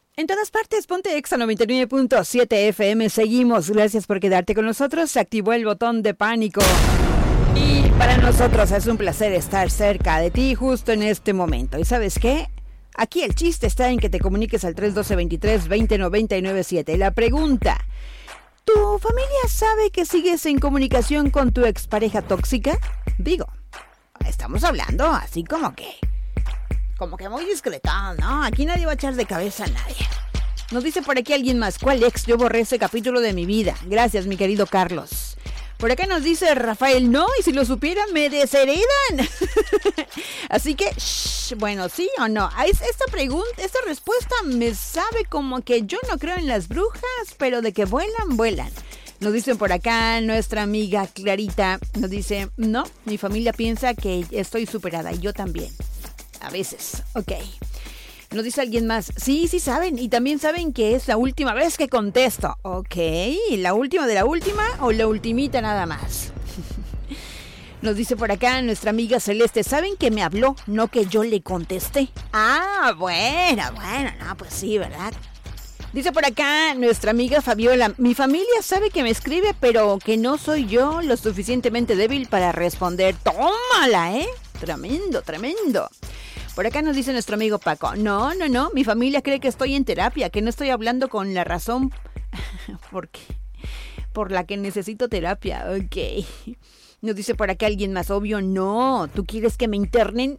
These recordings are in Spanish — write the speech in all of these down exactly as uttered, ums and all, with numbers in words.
En todas partes, ponte Exa noventa y nueve punto siete F M. Seguimos. Gracias por quedarte con nosotros. Se activó el botón de pánico. Y para nosotros es un placer estar cerca de ti justo en este momento. ¿Y sabes qué? Aquí el chiste está en que te comuniques al tres uno dos, veintitrés, veinte, noventa y nueve siete. La pregunta: ¿tu familia sabe que sigues en comunicación con tu expareja tóxica? Digo, estamos hablando así como que... Como que muy discreto, ¿no? Aquí nadie va a echar de cabeza a nadie. Nos dice por aquí alguien más: ¿cuál ex? Yo borré ese capítulo de mi vida. Gracias, mi querido Carlos. Por acá nos dice Rafael: no, y si lo supieran me desheredan. Así que, shh, bueno, ¿sí o no? Esta pregunta, esta respuesta me sabe como que yo no creo en las brujas, pero de que vuelan, vuelan. Nos dicen por acá nuestra amiga Clarita, nos dice: no, mi familia piensa que estoy superada y yo también. A veces, ok. Nos dice alguien más: sí, sí saben, y también saben que es la última vez que contesto. Ok, ¿la última de la última o la ultimita nada más? Nos dice por acá nuestra amiga Celeste: saben que me habló, no que yo le contesté. Ah, bueno, bueno, no, pues sí, ¿verdad? Dice por acá nuestra amiga Fabiola: mi familia sabe que me escribe, pero que no soy yo lo suficientemente débil para responder. ¡Tómala, eh! Tremendo, tremendo. Por acá nos dice nuestro amigo Paco: no, no, no, mi familia cree que estoy en terapia, que no estoy hablando con la razón porque, por la que necesito terapia. Ok. Nos dice por acá alguien más: obvio, no, ¿tú quieres que me internen?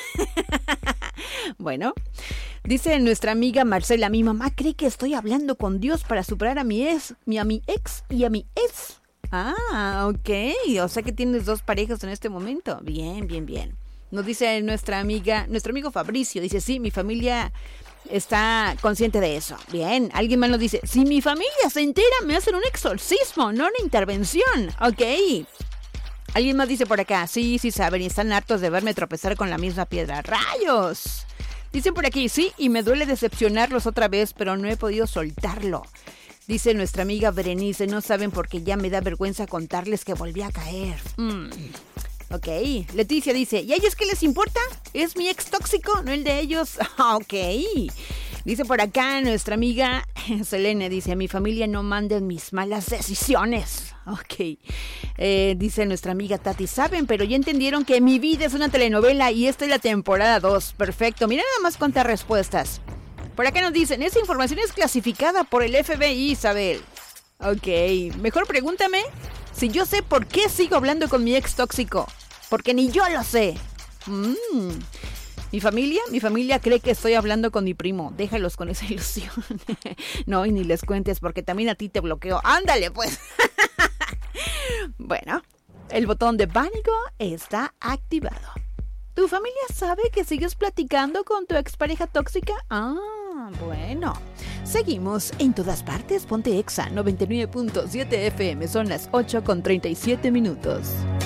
Bueno, dice nuestra amiga Marcela: mi mamá cree que estoy hablando con Dios para superar a mi ex, a mi ex y a mi ex. Ah, ok, o sea que tienes dos parejas en este momento. Bien, bien, bien. Nos dice nuestra amiga, nuestro amigo Fabricio, dice: sí, mi familia está consciente de eso. Bien, alguien más nos dice: si mi familia se entera me hacen un exorcismo, no una intervención. Ok. Alguien más dice por acá: sí, sí saben y están hartos de verme tropezar con la misma piedra. ¡Rayos! Dicen por aquí: sí, y me duele decepcionarlos otra vez, pero no he podido soltarlo. Dice nuestra amiga Berenice: no saben porque ya me da vergüenza contarles que volví a caer. Mm. Ok. Leticia dice: ¿y a ellos qué les importa? ¿Es mi ex tóxico, no el de ellos? Ok. Dice por acá nuestra amiga Selene: dice: mi familia no manda en mis malas decisiones. Ok. Eh, dice nuestra amiga Tati: saben, pero ya entendieron que mi vida es una telenovela y esta es la temporada dos. Perfecto. Mira nada más cuántas respuestas. Por acá nos dicen: esa información es clasificada por el F B I, Isabel. Ok. Mejor pregúntame si yo sé por qué sigo hablando con mi ex tóxico. Porque ni yo lo sé. Mm. Mi familia, mi familia cree que estoy hablando con mi primo. Déjalos con esa ilusión. No, y ni les cuentes porque también a ti te bloqueo. Ándale, pues. Bueno, el botón de pánico está activado. ¿Tu familia sabe que sigues platicando con tu expareja tóxica? Ah, bueno. Seguimos en todas partes. Ponte Exa noventa y nueve punto siete F M. Son las ocho con treinta y siete minutos.